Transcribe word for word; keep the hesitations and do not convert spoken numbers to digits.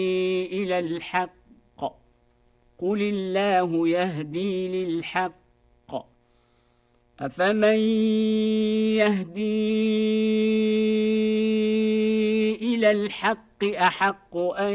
إلى الحق قل الله يهدي للحق أفمن يهدي إلى الحق أحق أن